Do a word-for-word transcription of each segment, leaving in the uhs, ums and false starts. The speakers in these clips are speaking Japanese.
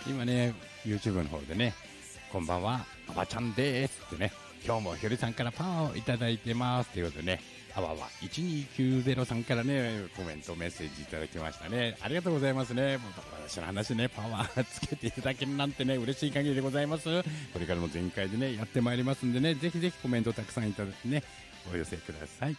今ね YouTube の方でね、こんばんはあばちゃんですってね、今日もひよりさんからパワーをいただいてますということでね、あわわいちにきゅうゼロさんからねコメントメッセージいただきましたね。ありがとうございますね。もう私の話ねパワーつけていただけるなんてね嬉しい限りでございます。これからも全開でねやってまいりますんでね、ぜひぜひコメントたくさんいただいてねお寄せください。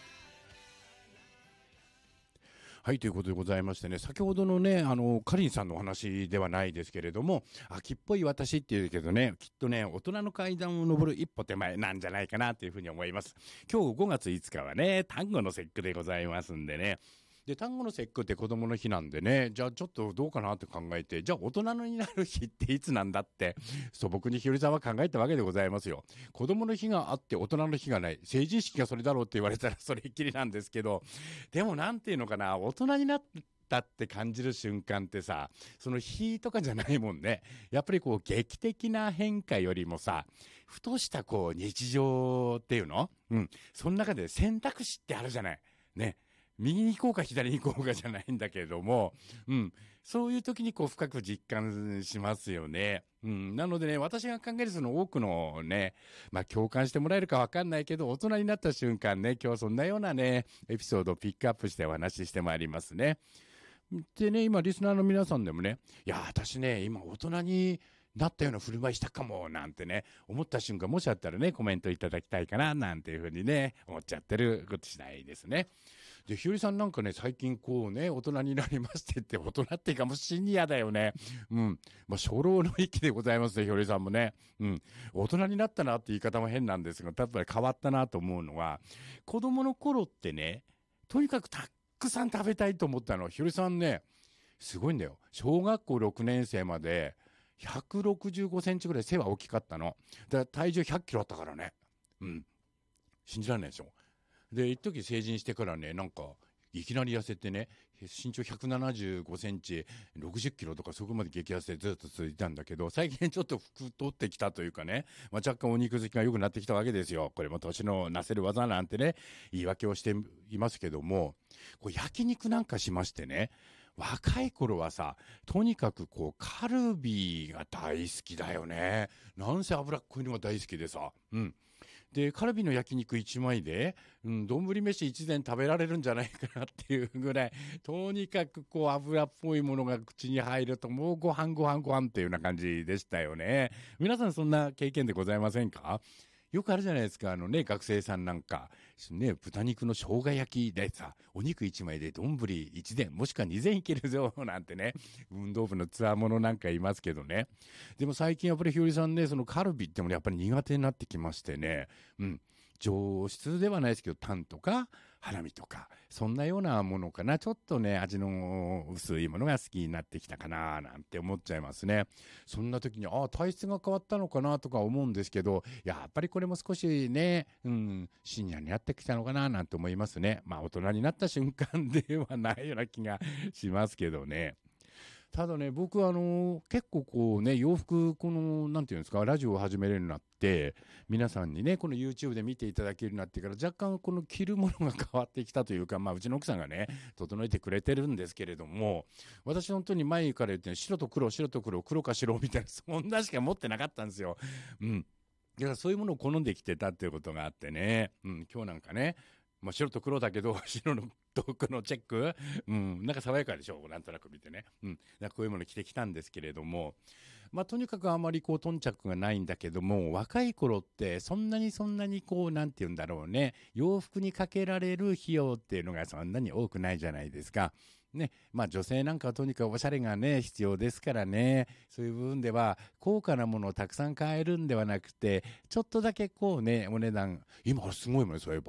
はい、ということでございましてね、先ほどのね、あの、かりんさんのお話ではないですけれども、秋っぽい私って言うけどね、きっとね、大人の階段を登る一歩手前なんじゃないかなというふうに思います。今日ごがついつかはね、端午の節句でございますんでね、で、端午の節句って子供の日なんでね、じゃあちょっとどうかなって考えて、じゃあ大人になる日っていつなんだって、素朴にひよりさんは考えたわけでございますよ。子供の日があって大人の日がない。成人式がそれだろうって言われたらそれっきりなんですけど、でもなんていうのかな、大人になったって感じる瞬間ってさ、その日とかじゃないもんね。やっぱりこう劇的な変化よりもさ、ふとしたこう日常っていうの？うん。その中で選択肢ってあるじゃない。ね。右に行こうか左に行こうかじゃないんだけれども、うん。そういう時にこう深く実感しますよね。うん。なのでね、私が考えるその多くのね、まあ共感してもらえるかわかんないけど、大人になった瞬間ね、今日そんなようなね、エピソードをピックアップしてお話ししてまいりますね。でね、今リスナーの皆さんでもね、いや、私ね、今大人になったような振る舞いしたかも、なんてね、思った瞬間、もしあったらね、コメントいただきたいかな、なんていうふうにね、思っちゃってること次第ですね。で、ひよりさんなんかね、最近こうね、大人になりましてって、大人っていうかもうシニアだよね。うん。まあ、初老の域でございますね、ひよりさんもね。うん。大人になったなって言い方も変なんですが、例えば変わったなと思うのは、子供の頃ってね、とにかくたくさん食べたいと思ったの。ひよりさんね、すごいんだよ。小学校ろくねん生まで、ひゃくろくじゅうごセンチぐらい背は大きかったの。だから体重ひゃっキロあったからね。うん。信じられないでしょ。で、一時成人してからね、なんか、いきなり痩せてね、身長ひゃくななじゅうごセンチ、ろくじゅっキロとかそこまで激痩せずっと続いたんだけど、最近ちょっと太ってきたというかね、まあ、若干お肉好きが良くなってきたわけですよ。これも年のなせる技なんてね、言い訳をしていますけども、こう焼肉なんかしましてね、若い頃はさ、とにかくこう、カルビが大好きだよね。なんせ脂っこいのが大好きでさ。うん。で、カルビの焼肉いちまいで、うん、丼飯いち膳食べられるんじゃないかなっていうぐらい、とにかくこう、油っぽいものが口に入ると、もうご飯ご飯ご飯っていうような感じでしたよね。皆さんそんな経験でございませんか？よくあるじゃないですか。あのね、学生さんなんか、ね、豚肉の生姜焼きでさ、お肉一枚で丼一膳、もしくは二膳いけるぞ、なんてね、運動部のツアーものなんかいますけどね。でも最近やっぱりひよりさんね、そのカルビってもやっぱり苦手になってきましてね、うん。上質ではないですけど、タンとか、ハラミとか、そんなようなものかな。ちょっとね、味の薄いものが好きになってきたかな、なんて思っちゃいますね。そんな時に、ああ、体質が変わったのかな、とか思うんですけど、やっぱりこれも少しね、うん、シニアになってきたのかな、なんて思いますね。まあ、大人になった瞬間ではないような気がしますけどね。ただね、僕はあの、結構こうね、洋服、この、なんていうんですか、ラジオを始めれるようになって、皆さんにね、この YouTube で見ていただけるようになってから、若干この着るものが変わってきたというか、まあ、うちの奥さんがね、整えてくれてるんですけれども、私本当に前から言って、ね、白と黒、白と黒、黒か白みたいな、そんなしか持ってなかったんですよ。うん。だからそういうものを好んできてたっていうことがあってね、うん、今日なんかね、まあ、白と黒だけど、白のと黒のチェック、うん、なんか爽やかでしょ、なんとなく見てね。うん、なんかこういうもの着てきたんですけれども、まあ、とにかくあまりこう、頓着がないんだけども、若い頃って、そんなにそんなにこう、なんて言うんだろうね、洋服にかけられる費用っていうのがそんなに多くないじゃないですか。ね。まあ女性なんかはとにかくおしゃれがね、必要ですからね。そういう部分では、高価なものをたくさん買えるんではなくて、ちょっとだけこうね、お値段、今すごいもんね、そういえば。